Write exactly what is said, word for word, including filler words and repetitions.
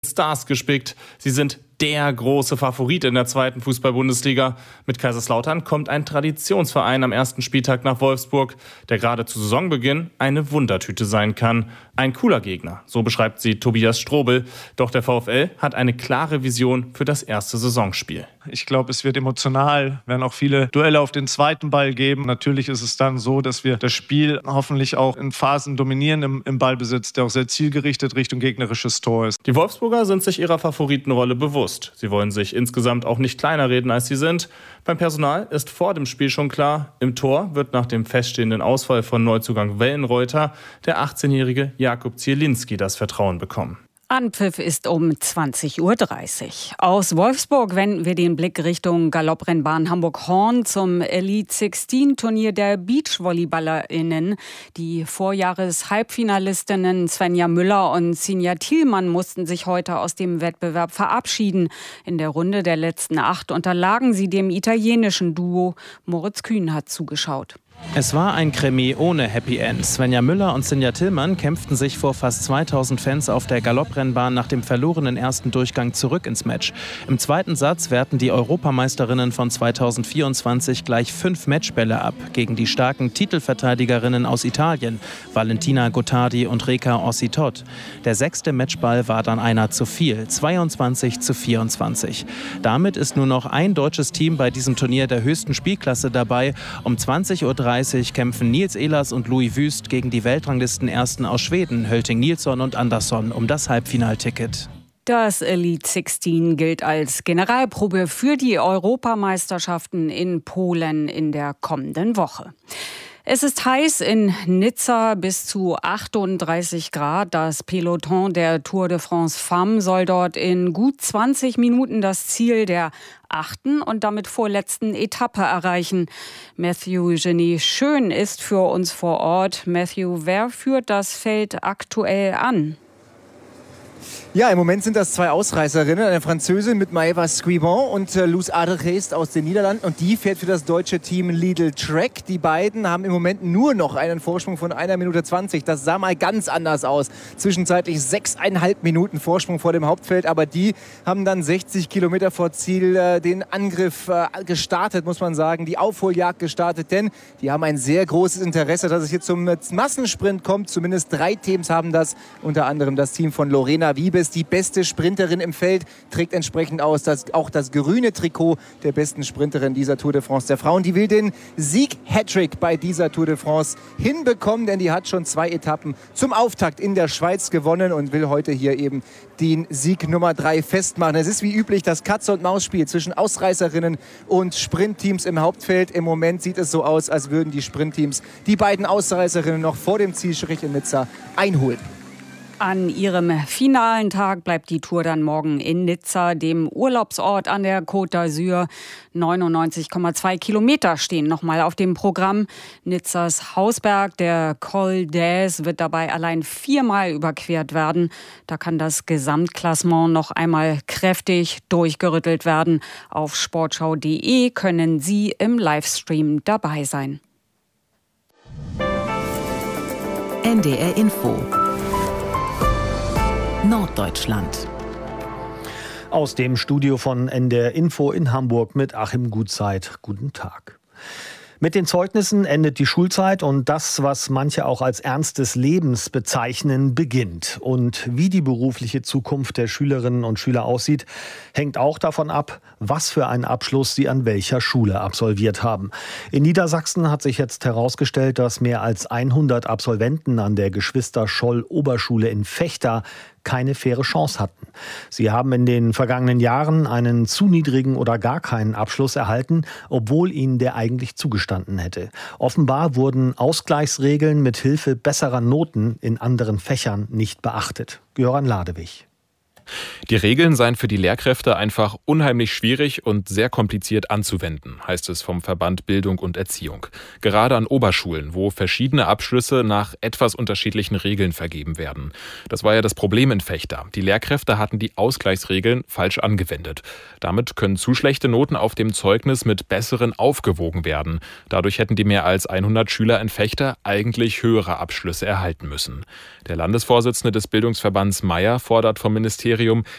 Stars gespickt. Sie sind der große Favorit in der zweiten Fußball-Bundesliga. Mit Kaiserslautern kommt ein Traditionsverein am ersten Spieltag nach Wolfsburg, der gerade zu Saisonbeginn eine Wundertüte sein kann. Ein cooler Gegner, so beschreibt sie Tobias Strobel. Doch der VfL hat eine klare Vision für das erste Saisonspiel. Ich glaube, es wird emotional, werden auch viele Duelle auf den zweiten Ball geben. Natürlich ist es dann so, dass wir das Spiel hoffentlich auch in Phasen dominieren im, im Ballbesitz, der auch sehr zielgerichtet Richtung gegnerisches Tor ist. Die Wolfsburger sind sich ihrer Favoritenrolle bewusst. Sie wollen sich insgesamt auch nicht kleiner reden, als sie sind. Beim Personal ist vor dem Spiel schon klar, im Tor wird nach dem feststehenden Ausfall von Neuzugang Wellenreuter der achtzehnjährige Jakub Zielinski das Vertrauen bekommen. Anpfiff ist um zwanzig Uhr dreißig. Aus Wolfsburg wenden wir den Blick Richtung Galopprennbahn Hamburg-Horn zum Elite sechzehn Turnier der BeachvolleyballerInnen. Die Vorjahres-Halbfinalistinnen Svenja Müller und Sinja Thielmann mussten sich heute aus dem Wettbewerb verabschieden. In der Runde der letzten acht unterlagen sie dem italienischen Duo. Moritz Kühn hat zugeschaut. Es war ein Krimi ohne Happy End. Svenja Müller und Sinja Thielmann kämpften sich vor fast zweitausend Fans auf der Galopprennbahn nach dem verlorenen ersten Durchgang zurück ins Match. Im zweiten Satz wehrten die Europameisterinnen von zweitausendvierundzwanzig gleich fünf Matchbälle ab gegen die starken Titelverteidigerinnen aus Italien, Valentina Gottardi und Reka Orsi-Todd. Der sechste Matchball war dann einer zu viel, zweiundzwanzig zu vierundzwanzig. Damit ist nur noch ein deutsches Team bei diesem Turnier der höchsten Spielklasse dabei. Um zwanzig Uhr dreißig kämpfen Nils Ehlers und Louis Wüst gegen die Weltranglistenersten aus Schweden, Hölting Nilsson und Andersson, um das Halbfinalticket. Das Elite sechzehn gilt als Generalprobe für die Europameisterschaften in Polen in der kommenden Woche. Es ist heiß in Nizza, bis zu achtunddreißig Grad. Das Peloton der Tour de France Femmes soll dort in gut zwanzig Minuten das Ziel der achten und damit vorletzten Etappe erreichen. Matthew Genie Schön ist für uns vor Ort. Matthew, wer führt das Feld aktuell an? Ja, im Moment sind das zwei Ausreißerinnen, eine Französin mit Maëva Scrivon und äh, Luz Adergeest aus den Niederlanden. Und die fährt für das deutsche Team Lidl Trek. Die beiden haben im Moment nur noch einen Vorsprung von einer Minute zwanzig. Das sah mal ganz anders aus. Zwischenzeitlich sechseinhalb Minuten Vorsprung vor dem Hauptfeld. Aber die haben dann sechzig Kilometer vor Ziel äh, den Angriff äh, gestartet, muss man sagen. Die Aufholjagd gestartet, denn die haben ein sehr großes Interesse, dass es hier zum äh, Massensprint kommt. Zumindest drei Teams haben das, unter anderem das Team von Lorena Wiebes. Die beste Sprinterin im Feld, trägt entsprechend aus das, auch das grüne Trikot der besten Sprinterin dieser Tour de France der Frauen. Die will den Sieg-Hattrick bei dieser Tour de France hinbekommen, denn die hat schon zwei Etappen zum Auftakt in der Schweiz gewonnen und will heute hier eben den Sieg Nummer drei festmachen. Es ist wie üblich das Katz-und-Maus-Spiel zwischen Ausreißerinnen und Sprintteams im Hauptfeld. Im Moment sieht es so aus, als würden die Sprintteams die beiden Ausreißerinnen noch vor dem Zielstrich in Nizza einholen. An ihrem finalen Tag bleibt die Tour dann morgen in Nizza, dem Urlaubsort an der Côte d'Azur. neunundneunzig Komma zwei Kilometer stehen nochmal auf dem Programm. Nizzas Hausberg, der Col d'Aise, wird dabei allein viermal überquert werden. Da kann das Gesamtklassement noch einmal kräftig durchgerüttelt werden. Auf sportschau punkt de können Sie im Livestream dabei sein. N D R Info Norddeutschland. Aus dem Studio von N D R Info in Hamburg mit Achim Gutzeit. Guten Tag. Mit den Zeugnissen endet die Schulzeit und das, was manche auch als Ernst des Lebens bezeichnen, beginnt. Und wie die berufliche Zukunft der Schülerinnen und Schüler aussieht, hängt auch davon ab, was für einen Abschluss sie an welcher Schule absolviert haben. In Niedersachsen hat sich jetzt herausgestellt, dass mehr als hundert Absolventen an der Geschwister-Scholl-Oberschule in Vechta keine faire Chance hatten. Sie haben in den vergangenen Jahren einen zu niedrigen oder gar keinen Abschluss erhalten, obwohl ihnen der eigentlich zugestanden hätte. Offenbar wurden Ausgleichsregeln mit Hilfe besserer Noten in anderen Fächern nicht beachtet. Göran Ladewig. Die Regeln seien für die Lehrkräfte einfach unheimlich schwierig und sehr kompliziert anzuwenden, heißt es vom Verband Bildung und Erziehung. Gerade an Oberschulen, wo verschiedene Abschlüsse nach etwas unterschiedlichen Regeln vergeben werden. Das war ja das Problem in Vechta. Die Lehrkräfte hatten die Ausgleichsregeln falsch angewendet. Damit können zu schlechte Noten auf dem Zeugnis mit besseren aufgewogen werden. Dadurch hätten die mehr als hundert Schüler in Vechta eigentlich höhere Abschlüsse erhalten müssen. Der Landesvorsitzende des Bildungsverbands Meier fordert vom Ministerium,